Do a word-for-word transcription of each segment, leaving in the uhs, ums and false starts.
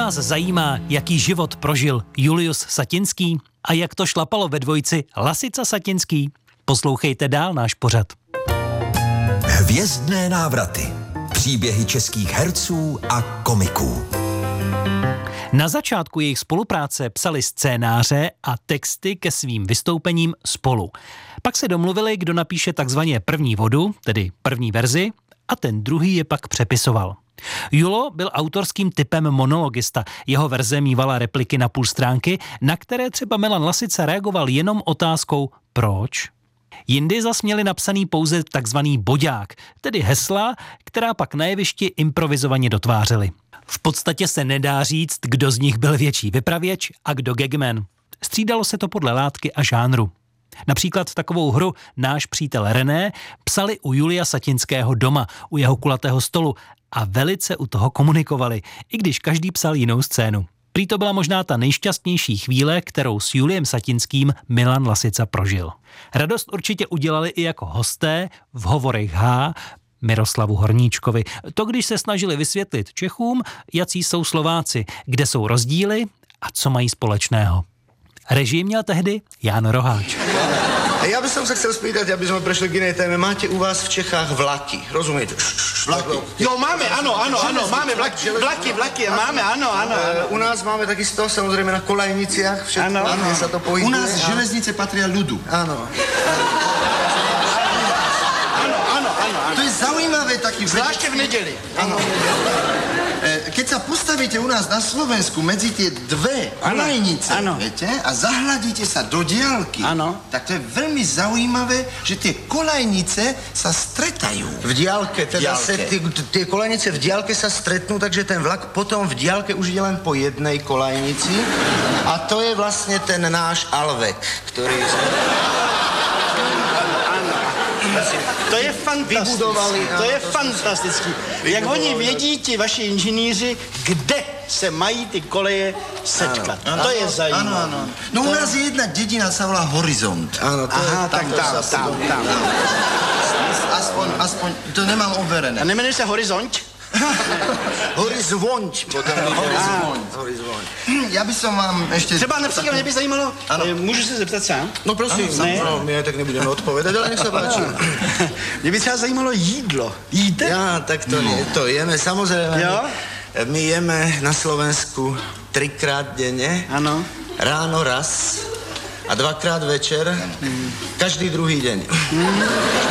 vás zajímá, jaký život prožil Julius Satinský a jak to šlapalo ve dvojici Lasica Satinský? Poslouchejte dál náš pořad. Hvězdné návraty. Příběhy českých herců a komiků. Na začátku jejich spolupráce psali scénáře a texty ke svým vystoupením spolu. Pak se domluvili, kdo napíše takzvaně první vodu, tedy první verzi, a ten druhý je pak přepisoval. Julo byl autorským typem monologista. Jeho verze mívala repliky na půl stránky, na které třeba Milan Lasica reagoval jenom otázkou proč. Jindy zas měli napsaný pouze takzvaný boďák, tedy hesla, která pak na jevišti improvizovaně dotvářeli. V podstatě se nedá říct, kdo z nich byl větší vypravěč a kdo gagman. Střídalo se to podle látky a žánru. Například takovou hru Náš přítel René psali u Julia Satinského doma, u jeho kulatého stolu a velice u toho komunikovali, i když každý psal jinou scénu. Prý to byla možná ta nejšťastnější chvíle, kterou s Juliem Satinským Milan Lasica prožil. Radost určitě udělali i jako hosté v Hovorech H, Miroslavu Horníčkovi. To, když se snažili vysvětlit Čechům, jací jsou Slováci, kde jsou rozdíly a co mají společného. Režii měl tehdy Jan Roháč. Ja by som sa chcel spýtať, aby sme prešli k inej téme. Máte u vás v Čechách vlaky, rozumiete? Vlaky? Jo, máme, áno, áno, áno, máme vlaky, vlaky, vlaky, máme, áno, áno. U nás máme takisto, samozrejme, na kolajniciach, všetko, kde sa to pohybuje. U nás železnice patria ľudu. Áno. Áno, áno, áno. To je zaujímavé taký... Zvlášte v nedeli. Áno. Keď sa postavíte u nás na Slovensku medzi tie dve kolajnice, viete, a zahľadíte sa do diaľky, ano. Tak to je veľmi zaujímavé, že tie kolajnice sa stretajú. V diaľke, teda diaľke. Se, tie, tie kolajnice v diaľke sa stretnú, takže ten vlak potom v diaľke už ide len po jednej kolajnici a to je vlastne ten náš Alvek, ktorý sme... To je fantastické. To je fantastický. Jak oni vědí, ti vaši inženýři, kde se mají ty koleje setkat. Ano, to ano, je zajímavé. Ano, ano. No to... u nás je jedna dedina, sa volá Horizont. Áno, to Aha, je tak tam, tam, tam. Aspoň, aspoň, to nemám overené. A nemenuje se Horizont? Horizont. Potom Horizont. Ja by som vám ešte... Třeba například mě by zajímalo, ano. můžu se zeptat sám? No prosím, Ano, ne. no, my aj tak nebudeme odpovedať, ale nech sa páči. Mě by třeba zajímalo jídlo. Jíte? Ja, tak to, no. to jeme, samozrejme. Jo? My jeme na Slovensku trikrát denne. Ano. Ráno raz a dvakrát večer. Mm. Každý druhý deň. Mm.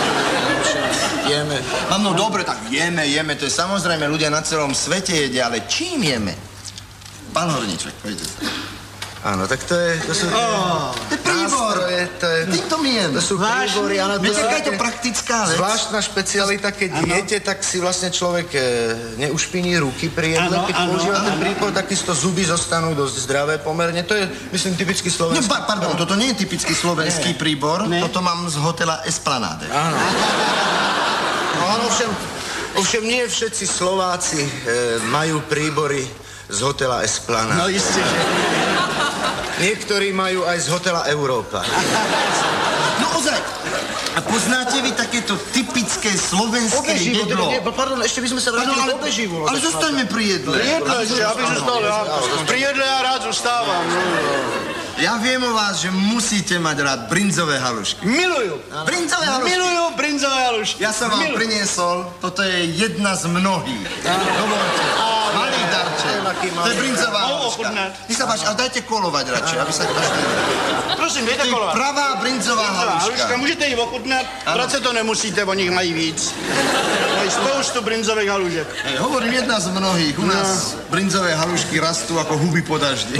Jeme. No dobre, tak jeme, jeme, to je samozrejme, ľudia na celom svete jedia, ale čím jeme? Pán Horníček, poďte sa. Áno, tak to je, to sú tie oh, to je príbor. nástroje, to je... Týmto my jeme. To sú príbory, áno, to viete, je aká je to praktická vec? zvláštna špecialita, keď ano. jete, tak si vlastne človek e, neušpiní ruky pri jedle, keď ano, používa ano. ten príbor, takisto zuby zostanú dosť zdravé pomerne. To je, myslím, typicky slovenský. No, pa, pardon, toto nie je typický slovenský nie. príbor, nie. Toto mám z hotela Esplanáde. Áno. No, ovšem, ovšem nie všetci Slováci e, majú príbory z hotela Esplanade. No isté, že... Niektorí majú aj z hotela Európa. No ozaj, a poznáte vy takéto typické slovenské obeživo, jedlo? Teda, pardon, ešte by sme sa vrátili k obeživu. Ale zostaňme pri jedle. Pri jedle, že ja bych zostal, ja. Pri jedle ja rád zostávam. Ja viem o vás, že musíte mať rád brinzové halušky. Milujú. Brinzové halušky? Milujú brinzové halušky. Ja som vám Milujú. priniesol, toto je jedna z mnohých. Dovolte. Malý darček. To je brinzová haluška. Nech sa páči, ale dajte kolovať radšej, aby sa každý... Prosím, dejte To je kolovať. pravá brinzová haluška. Haluška, můžete ji ochutnat, vrát se to nemusíte, o nich mají víc. Mají spoustu brinzových halušek. Hey, hovorím jedna z mnohých. U nás no. brinzové halušky rastú ako huby po daždi.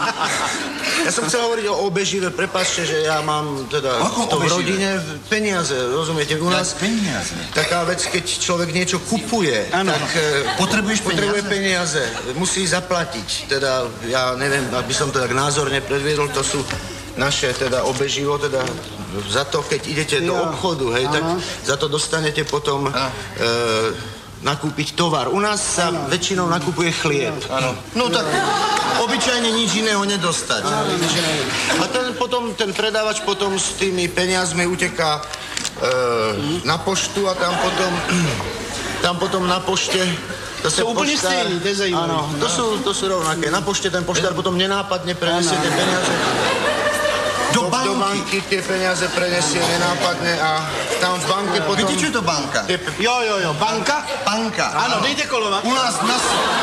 Ja som chcel hovoriť o obežive, prepáčte, že ja mám teda to v rodine peniaze, rozumiete? U nás peniaze. Taká vec, keď človek niečo kupuje, ano. tak Potrebuješ potrebuje peniaze? peniaze, musí zaplatiť. Teda, ja neviem, aby som to tak názorne predviedol, to sú naše teda obeživo, teda za to, keď idete jo. do obchodu, hej, ano. tak za to dostanete potom e, nakúpiť tovar. U nás sa ano. väčšinou nakupuje chlieb. Ano. No tak obyčajne nič iného nedostať. Ano, nič iného. A ten potom, ten predávač potom s tými peniazmi uteká e, na poštu a tam potom, tam potom na pošte To se jsou úplně poštár- stejný, to je zajímavé. Ano, to jsou, to jsou rovnaké. Na poště ten poštár potom nenápadně prenesie ty peníze. Do Do banky. banky ty peníze prenesie nenápadně a tam v banke potom... Víte, čo je to banka? Ty, Jo, jo, jo, banka? Banka. Ano, dejte kolovat. U nás na...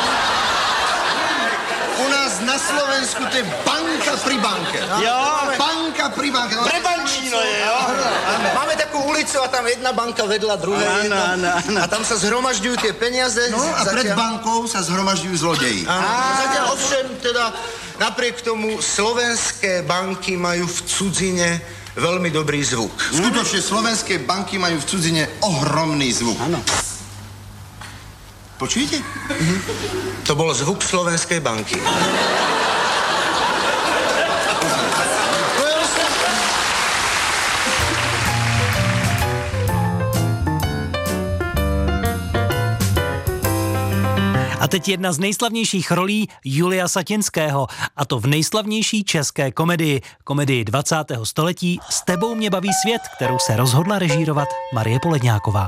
U nás na Slovensku to je banka pri banke. Jo. Banka pri banke. No, Prebančíno je, jo? máme takovou ulicu a tam jedna banka vedla druhé. Ano, jedna, ano, ano. A tam se zhromažďují ty peníze. no a pred bankou sa zhromažďujú zlodeji. Áno, zatiaľ ovšem teda napriek tomu slovenské banky majú v cudzine veľmi dobrý zvuk. Skutočne slovenské banky majú v cudzine ohromný zvuk. Ano. Počujete? To bol zvuk slovenskej banky. A teď jedna z nejslavnějších rolí Julia Satinského, a to v nejslavnější české komedii, komedii dvacátého století S tebou mě baví svět, kterou se rozhodla režírovat Marie Poledňáková.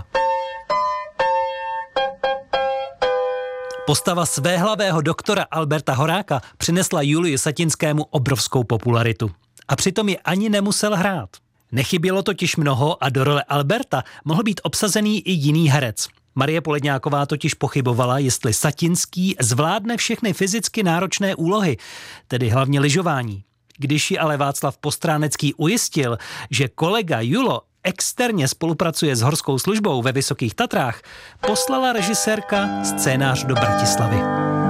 Postava svéhlavého doktora Alberta Horáka přinesla Julii Satinskému obrovskou popularitu. A přitom ji ani nemusel hrát. Nechybělo totiž mnoho a do role Alberta mohl být obsazený i jiný herec. Marie Poledňáková totiž pochybovala, jestli Satinský zvládne všechny fyzicky náročné úlohy, tedy hlavně lyžování. Když ji ale Václav Postránecký ujistil, že kolega Julo externě spolupracuje s horskou službou ve Vysokých Tatrách, poslala režisérka scénář do Bratislavy.